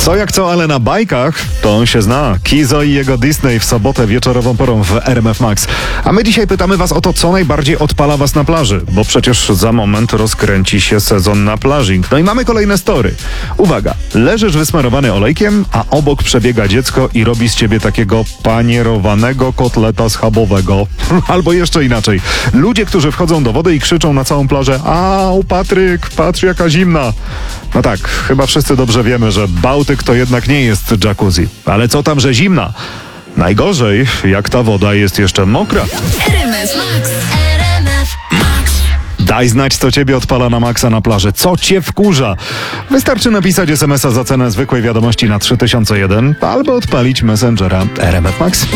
Co jak co, ale na bajkach to on się zna. Kizo i jego Disney w sobotę wieczorową porą w RMF Max. A my dzisiaj pytamy was o to, co najbardziej odpala was na plaży, bo przecież za moment rozkręci się sezon na plażing. No i mamy kolejne story. Uwaga, leżysz wysmarowany olejkiem, a obok przebiega dziecko i robi z ciebie takiego panierowanego kotleta schabowego. Albo jeszcze inaczej. Ludzie, którzy wchodzą do wody i krzyczą na całą plażę: „Au, Patryk, patrz jaka zimna”. No tak, chyba wszyscy dobrze wiemy, że Bałtyk to jednak nie jest jacuzzi. Ale co tam, że zimna? Najgorzej, jak ta woda jest jeszcze mokra. RMF Max. RMF Max. Daj znać, co ciebie odpala na maksa na plaży. Co cię wkurza? Wystarczy napisać SMS-a za cenę zwykłej wiadomości na 3001 albo odpalić Messengera RMF Max.